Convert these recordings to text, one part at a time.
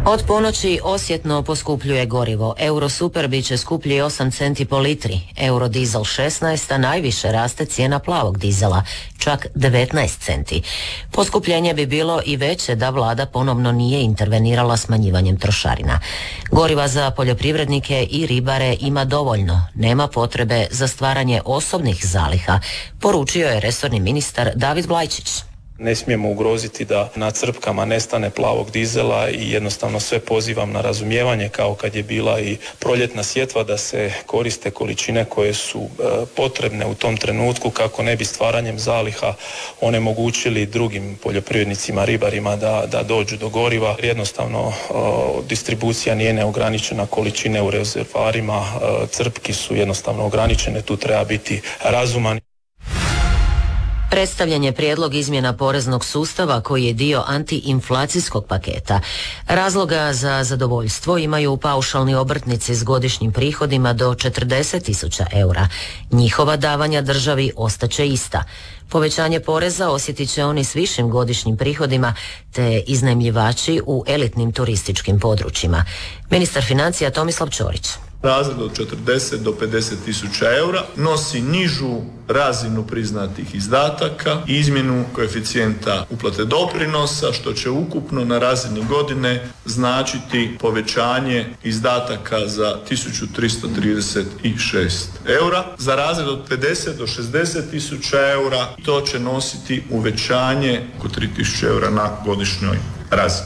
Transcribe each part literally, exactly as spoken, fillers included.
Od ponoći osjetno poskupljuje gorivo. Eurosuper bit će skuplji osam centi po litri, Eurodizel šesnaest, a najviše raste cijena plavog dizela, čak devetnaest centi. Poskupljenje bi bilo i veće da vlada ponovno nije intervenirala smanjivanjem trošarina. Goriva za poljoprivrednike i ribare ima dovoljno, nema potrebe za stvaranje osobnih zaliha, poručio je resorni ministar David Blajčić. Ne smijemo ugroziti da na crpkama nestane plavog dizela i jednostavno sve pozivam na razumijevanje kao kad je bila i proljetna sjetva da se koriste količine koje su e, potrebne u tom trenutku kako ne bi stvaranjem zaliha onemogućili drugim poljoprivrednicima, ribarima da, da dođu do goriva. Jednostavno e, distribucija nije neograničena, količine u rezervoarima e, crpki su jednostavno ograničene, tu treba biti razuman. Predstavljen je prijedlog izmjena poreznog sustava koji je dio antiinflacijskog paketa. Razloga za zadovoljstvo imaju paušalni obrtnici s godišnjim prihodima do četrdeset tisuća eura. Njihova davanja državi ostaće ista. Povećanje poreza osjetit će oni s višim godišnjim prihodima te iznajmljivači u elitnim turističkim područjima. Ministar financija Tomislav Ćorić. Razred od četrdeset do pedeset tisuća eura nosi nižu razinu priznatih izdataka i izmjenu koeficijenta uplate doprinosa, što će ukupno na razini godine značiti povećanje izdataka za tisuću tristo trideset šest eura. Za razred od pedeset do šezdeset tisuća eura to će nositi uvećanje oko tri tisuće eura na godišnjoj razini.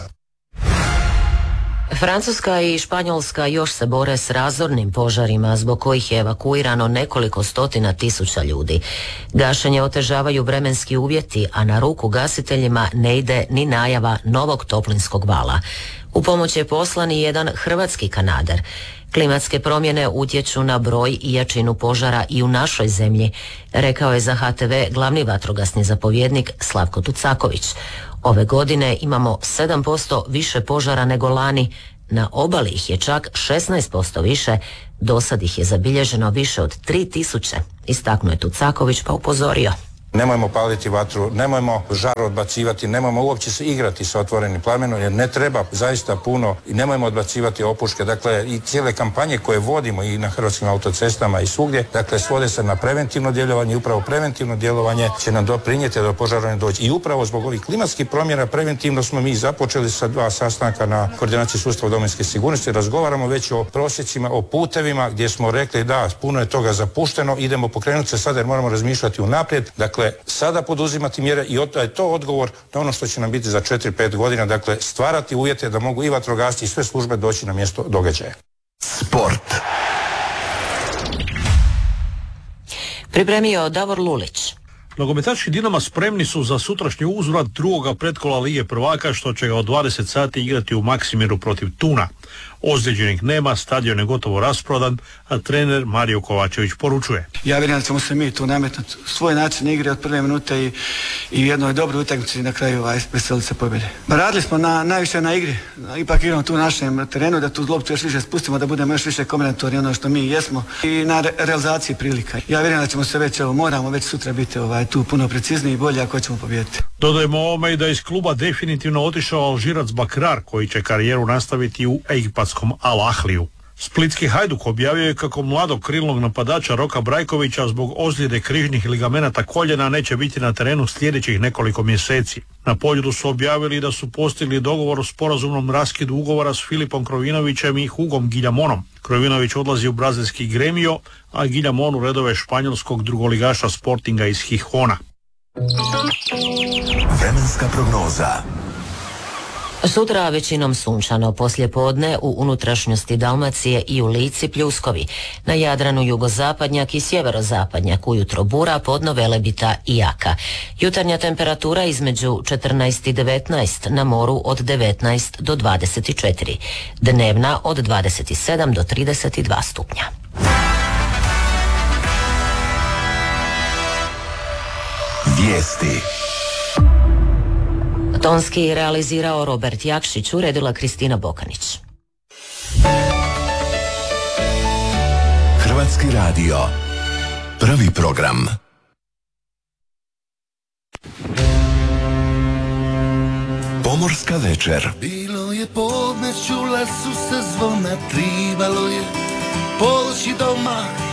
Francuska i Španjolska još se bore s razornim požarima zbog kojih je evakuirano nekoliko stotina tisuća ljudi. Gašenje otežavaju vremenski uvjeti, a na ruku gasiteljima ne ide ni najava novog toplinskog vala. U pomoć je poslan i jedan hrvatski kanader. Klimatske promjene utječu na broj i jačinu požara i u našoj zemlji, rekao je za H T V glavni vatrogasni zapovjednik Slavko Tucaković. Ove godine imamo sedam posto više požara nego lani, na obali ih je čak šesnaest posto više, dosad ih je zabilježeno više od tri tisuće, istaknuo je Tucaković pa upozorio. Nemojmo paliti vatru, nemojmo žar odbacivati, nemojmo uopće se igrati sa otvorenim plamenom jer ne treba zaista puno i nemojmo odbacivati opuške. Dakle, i cijele kampanje koje vodimo i na hrvatskim autocestama i svugdje, dakle, svode se na preventivno djelovanje i upravo preventivno djelovanje će nam doprinijeti da do požara ne dođe. I upravo zbog ovih klimatskih promjena preventivno smo mi započeli sa dva sastanka na koordinaciji sustava domovinske sigurnosti. Razgovaramo već o prosjecima, o putevima gdje smo rekli da puno je toga zapušteno, idemo pokrenuti se sada jer moramo razmišljati unaprijed. Dakle, sada poduzimati mjere i to je to odgovor na ono što će nam biti za četiri pet godina, dakle stvarati uvjete da mogu i vatrogasci i sve službe doći na mjesto događaja. Sport. Pripremio Davor Lulić. Nogometaši Dinama spremni su za sutrašnji uzvrat drugoga pretkola Lige prvaka, što će ga od dvadeset sati igrati u Maksimiru protiv Tuna. Ozlijeđenih nema, stadion je gotovo rasprodan, a trener Mario Kovačević poručuje. Ja vjerujem da ćemo se mi tu nametnuti svoj način igre od prve minute i, i u jednoj dobroj utakmici na kraju ovaj, veseliti se pobjede. Radili smo na, najviše na igri, ipak igramo tu u našem terenu, da tu loptu još više spustimo, da budemo još više kombinatorni ono što mi jesmo i na re, realizaciji prilika. Ja vjerujem da ćemo se već, evo, moramo već sutra biti ovaj, tu puno precizniji i bolje ako ćemo pobijediti. Dodajmo ovome i da iz kluba definitivno otišao Alžirac Bakrar, koji će karijeru nastaviti u egipatskom Al Ahliju. Splitski Hajduk objavio je kako mladog krilnog napadača Roka Brajkovića zbog ozljede križnih ligamenata koljena neće biti na terenu sljedećih nekoliko mjeseci. Na Poljudu su objavili da su postigli dogovor o sporazumnom raskidu ugovora s Filipom Krovinovićem i Hugom Giljamonom. Krovinović odlazi u brazilski Gremio, a Giljamon u redove španjolskog drugoligaša Sportinga iz Gijona. Vremenska prognoza. Sutra većinom sunčano, poslijepodne u unutrašnjosti Dalmacije i u Lici pljuskovi. Na Jadranu jugozapadnjak i sjeverozapadnjak, ujutro bura, podno Velebita i jaka. Jutarnja temperatura između četrnaest i devetnaest, na moru od devetnaest do dvadeset četiri. Dnevna od dvadeset sedam do trideset dva stupnja. Vijesti. Tonski realizirao Robert Jakšić, uredila Kristina Bokanić. Hrvatski radio. Prvi program. Pomorska večer. Bilo je podne, čula su se zvona, tribalo je poći doma,